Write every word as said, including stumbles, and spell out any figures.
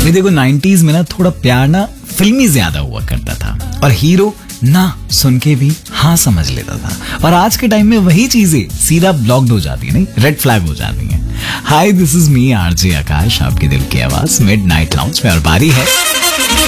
अभी देखो नाइंटीज़ में ना थोड़ा प्यार ना फिल्मी ज्यादा हुआ करता था और हीरो ना सुन के भी हाँ समझ लेता था, और आज के टाइम में वही चीजें सीधा ब्लॉक्ड हो जाती है, नहीं रेड फ्लैग हो जाती हैं। हाय, दिस इज मी आरजे आकाश, आपके दिल की आवाज मिड नाइट लाउंज में, और बारी है